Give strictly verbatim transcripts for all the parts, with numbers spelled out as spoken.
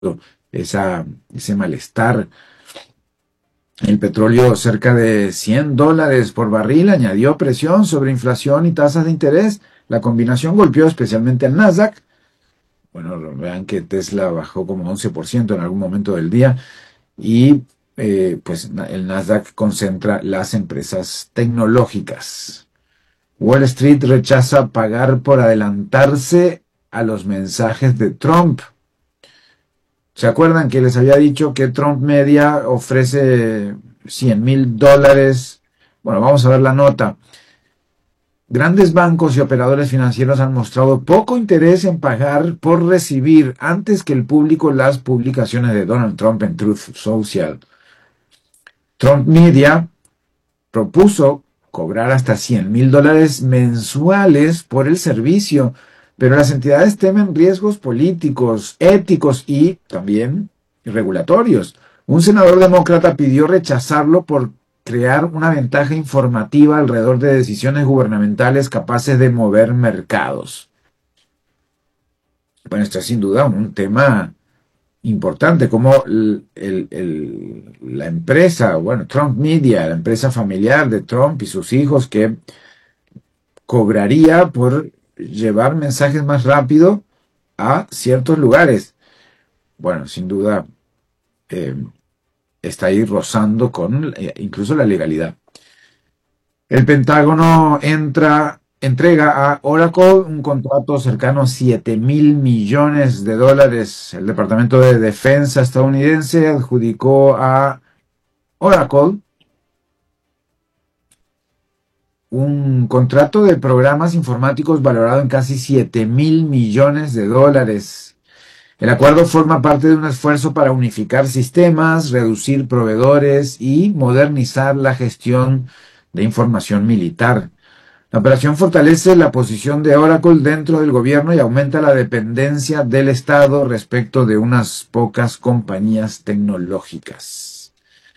esa, ese malestar. El petróleo cerca de cien dólares por barril añadió presión sobre inflación y tasas de interés. La combinación golpeó especialmente al Nasdaq. Bueno, vean que Tesla bajó como once por ciento en algún momento del día y eh, pues el Nasdaq concentra las empresas tecnológicas. Wall Street rechaza pagar por adelantarse a los mensajes de Trump. ¿Se acuerdan que les había dicho que Trump Media ofrece cien mil dólares? Bueno, vamos a ver la nota. Grandes bancos y operadores financieros han mostrado poco interés en pagar por recibir antes que el público las publicaciones de Donald Trump en Truth Social. Trump Media propuso cobrar hasta cien mil dólares mensuales por el servicio, pero las entidades temen riesgos políticos, éticos y también regulatorios. Un senador demócrata pidió rechazarlo por crear una ventaja informativa alrededor de decisiones gubernamentales capaces de mover mercados. Bueno, esto es sin duda un tema importante, como el, el, el, la empresa, bueno, Trump Media, la empresa familiar de Trump y sus hijos, que cobraría por llevar mensajes más rápido a ciertos lugares. Bueno, sin duda eh, está ahí rozando con eh, incluso la legalidad. El Pentágono entra, entrega a Oracle un contrato cercano a siete mil millones de dólares. El Departamento de Defensa estadounidense adjudicó a Oracle un contrato de programas informáticos valorado en casi siete mil millones de dólares. El acuerdo forma parte de un esfuerzo para unificar sistemas, reducir proveedores y modernizar la gestión de información militar. La operación fortalece la posición de Oracle dentro del gobierno y aumenta la dependencia del Estado respecto de unas pocas compañías tecnológicas.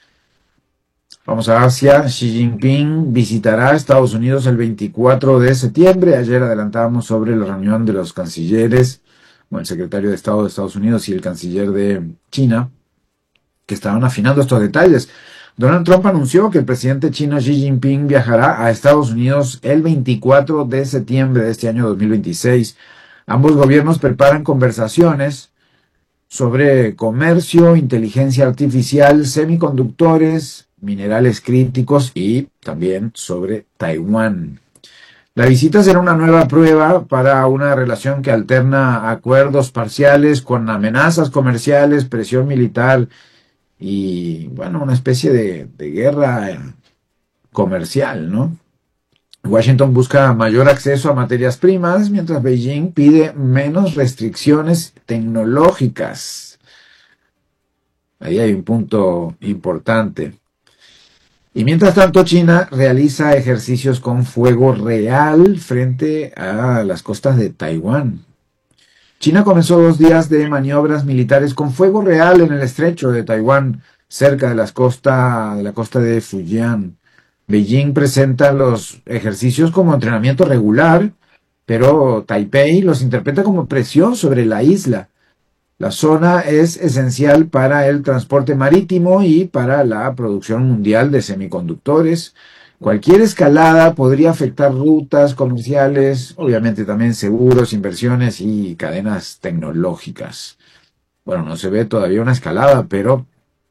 Vamos a Asia. Xi Jinping visitará Estados Unidos el veinticuatro de septiembre. Ayer adelantábamos sobre la reunión de los cancilleres, bueno, el secretario de Estado de Estados Unidos y el canciller de China, que estaban afinando estos detalles. Donald Trump anunció que el presidente chino Xi Jinping viajará a Estados Unidos el veinticuatro de septiembre de este año dos mil veintiséis. Ambos gobiernos preparan conversaciones sobre comercio, inteligencia artificial, semiconductores, minerales críticos y también sobre Taiwán. La visita será una nueva prueba para una relación que alterna acuerdos parciales con amenazas comerciales, presión militar y, bueno, una especie de, de guerra comercial, ¿no? Washington busca mayor acceso a materias primas, mientras Beijing pide menos restricciones tecnológicas. Ahí hay un punto importante. Y mientras tanto, China realiza ejercicios con fuego real frente a las costas de Taiwán. China comenzó dos días de maniobras militares con fuego real en el estrecho de Taiwán, cerca de, las costa, de la costa de Fujian. Beijing presenta los ejercicios como entrenamiento regular, pero Taipei los interpreta como presión sobre la isla. La zona es esencial para el transporte marítimo y para la producción mundial de semiconductores. Cualquier escalada podría afectar rutas comerciales, obviamente también seguros, inversiones y cadenas tecnológicas. Bueno, no se ve todavía una escalada, pero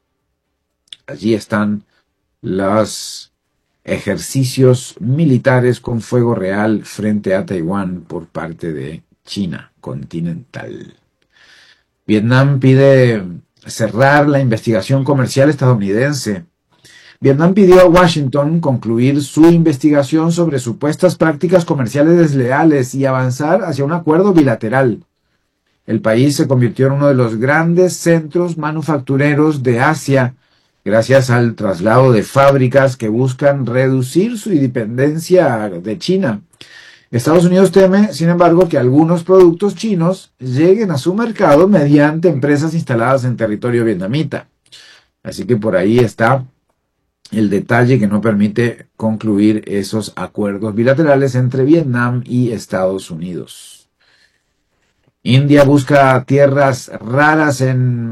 allí están los ejercicios militares con fuego real frente a Taiwán por parte de China continental. Vietnam pide cerrar la investigación comercial estadounidense. Vietnam pidió a Washington concluir su investigación sobre supuestas prácticas comerciales desleales y avanzar hacia un acuerdo bilateral. El país se convirtió en uno de los grandes centros manufactureros de Asia, gracias al traslado de fábricas que buscan reducir su dependencia de China. Estados Unidos teme, sin embargo, que algunos productos chinos lleguen a su mercado mediante empresas instaladas en territorio vietnamita. Así que por ahí está el detalle que no permite concluir esos acuerdos bilaterales entre Vietnam y Estados Unidos. India busca tierras raras en